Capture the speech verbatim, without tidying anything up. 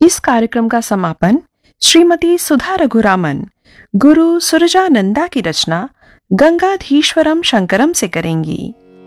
इस कार्यक्रम का समापन श्रीमती सुधा रघुरामन गुरु सुरजानंदा की रचना गंगाधीश्वरम शंकरम से करेंगी।